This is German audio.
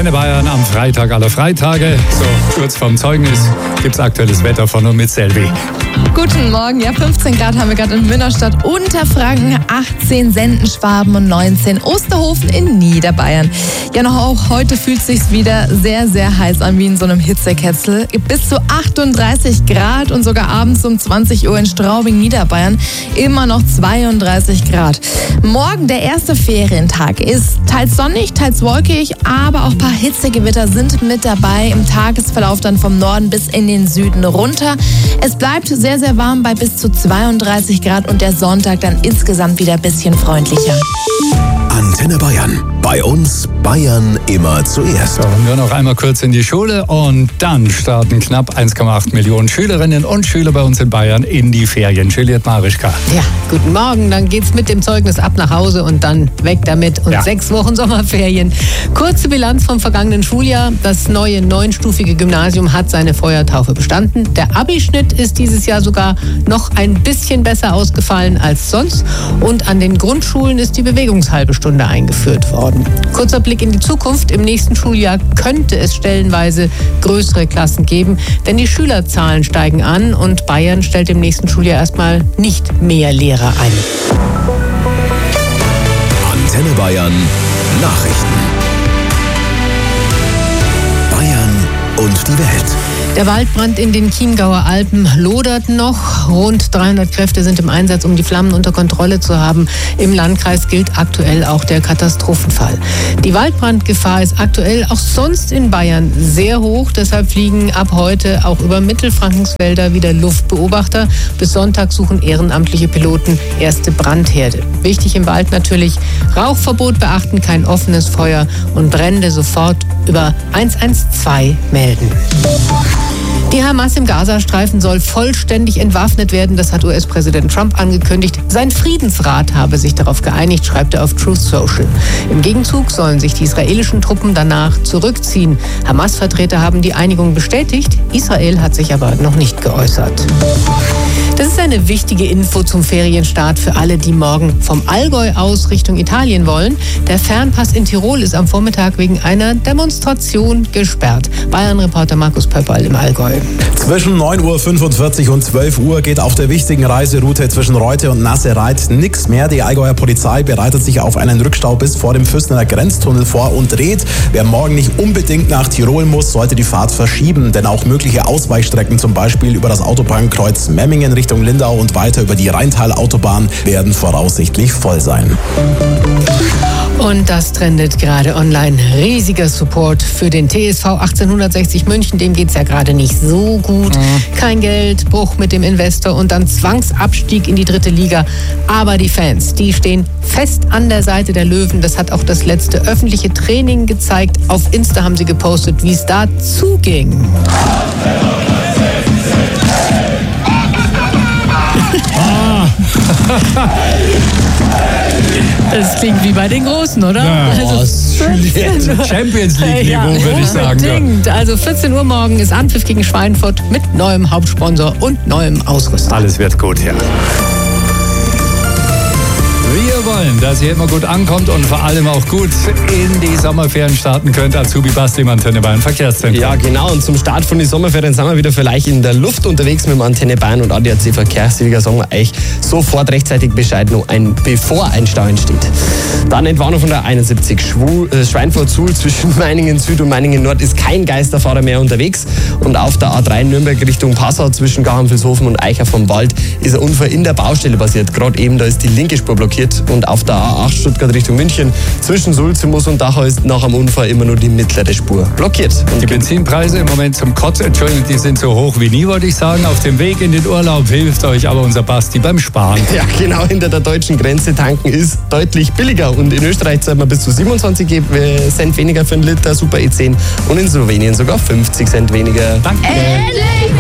Antenne Bayern am Freitag aller Freitage. So, kurz vorm Zeugnis gibt's aktuelles Wetter von und mit Selvi. Guten Morgen, ja 15 Grad haben wir gerade in Münnerstadt, Unterfranken, 18 Senden, Schwaben und 19 Osterhofen in Niederbayern. Ja, noch auch heute fühlt es sich wieder sehr, sehr heiß an wie in so einem Hitzekessel. Bis zu 38 Grad und sogar abends um 20 Uhr in Straubing, Niederbayern immer noch 32 Grad. Morgen, der erste Ferientag, ist teils sonnig, teils wolkig, aber auch ein paar Hitzegewitter sind mit dabei. Im Tagesverlauf dann vom Norden bis in den Süden runter. Es bleibt sehr, sehr warm bei bis zu 32 Grad und der Sonntag dann insgesamt wieder ein bisschen freundlicher. Antenne Bayern. Bei uns Bayern immer zuerst. So, nur noch einmal kurz in die Schule und dann starten knapp 1,8 Millionen Schülerinnen und Schüler bei uns in Bayern in die Ferien. Juliette Marischka. Ja, guten Morgen. Dann geht's mit dem Zeugnis ab nach Hause und dann weg damit und 6 Wochen Sommerferien. Kurze Bilanz vom vergangenen Schuljahr. Das neue 9-stufige Gymnasium hat seine Feuertaufe bestanden. Der Abischnitt ist dieses Jahr sogar noch ein bisschen besser ausgefallen als sonst. Und an den Grundschulen ist die Bewegungshalbe Stunde eingeführt worden. Kurzer Blick in die Zukunft. Im nächsten Schuljahr könnte es stellenweise größere Klassen geben, denn die Schülerzahlen steigen an und Bayern stellt im nächsten Schuljahr erstmal nicht mehr Lehrer ein. Antenne Bayern Nachrichten. Bayern und die Welt. Der Waldbrand in den Chiemgauer Alpen lodert noch. Rund 300 Kräfte sind im Einsatz, um die Flammen unter Kontrolle zu haben. Im Landkreis gilt aktuell auch der Katastrophenfall. Die Waldbrandgefahr ist aktuell auch sonst in Bayern sehr hoch. Deshalb fliegen ab heute auch über Mittelfrankenswälder wieder Luftbeobachter. Bis Sonntag suchen ehrenamtliche Piloten erste Brandherde. Wichtig im Wald natürlich: Rauchverbot beachten, kein offenes Feuer und Brände sofort über 112 melden. Die Hamas im Gazastreifen soll vollständig entwaffnet werden. Das hat US-Präsident Trump angekündigt. Sein Friedensrat habe sich darauf geeinigt, schreibt er auf Truth Social. Im Gegenzug sollen sich die israelischen Truppen danach zurückziehen. Hamas-Vertreter haben die Einigung bestätigt. Israel hat sich aber noch nicht geäußert. Das ist eine wichtige Info zum Ferienstart für alle, die morgen vom Allgäu aus Richtung Italien wollen. Der Fernpass in Tirol ist am Vormittag wegen einer Demonstration gesperrt. Bayern-Reporter Markus Pöpperl im Allgäu. Zwischen 9.45 Uhr und 12 Uhr geht auf der wichtigen Reiseroute zwischen Reute und Nassereit nichts mehr. Die Allgäuer Polizei bereitet sich auf einen Rückstau bis vor dem Füßnener Grenztunnel vor und rät, wer morgen nicht unbedingt nach Tirol muss, sollte die Fahrt verschieben. Denn auch mögliche Ausweichstrecken, zum Beispiel über das Autobahnkreuz Memmingen Richtung Lindau und weiter über die Rheintal-Autobahn, werden voraussichtlich voll sein. Und das trendet gerade online. Riesiger Support für den TSV 1860 München. Dem geht's ja gerade nicht so gut. Kein Geld, Bruch mit dem Investor und dann Zwangsabstieg in die 3. Liga. Aber die Fans, die stehen fest an der Seite der Löwen. Das hat auch das letzte öffentliche Training gezeigt. Auf Insta haben sie gepostet, wie es da zuging. Das klingt wie bei den Großen, oder? Ja, Champions League-Niveau, würde ich sagen. Unbedingt. Also 14 Uhr morgen ist Anpfiff gegen Schweinfurt mit neuem Hauptsponsor und neuem Ausrüster. Alles wird gut, ja. Wir wollen, dass ihr immer gut ankommt und vor allem auch gut in die Sommerferien starten könnt. Azubi Basti im Antenne Bayern Verkehrszentrum. Ja, genau. Und zum Start von den Sommerferien sind wir wieder vielleicht in der Luft unterwegs mit dem Antenne Bayern und ADAC Verkehrssieger. Sagen wir euch sofort rechtzeitig Bescheid, noch bevor ein Stau entsteht. Dann Entwarnung von der 71 Schweinfurt-Suhl zwischen Meiningen Süd und Meiningen Nord ist kein Geisterfahrer mehr unterwegs. Und auf der A3 Nürnberg Richtung Passau zwischen Gauheim-Vilshofen und Eicher vom Wald ist ein Unfall in der Baustelle passiert. Gerade eben, da ist die linke Spur blockiert. Und auf der A8 Stuttgart Richtung München zwischen Sulzimus und Dachau ist nach dem Unfall immer nur die mittlere Spur blockiert. Und die Benzinpreise im Moment zum Kotzen, Entschuldigung, die sind so hoch wie nie, wollte ich sagen. Auf dem Weg in den Urlaub hilft euch aber unser Basti beim Sparen. Ja, genau, hinter der deutschen Grenze tanken ist deutlich billiger. Und in Österreich zahlt man bis zu 27 Cent weniger für einen Liter Super E10 und in Slowenien sogar 50 Cent weniger. Danke.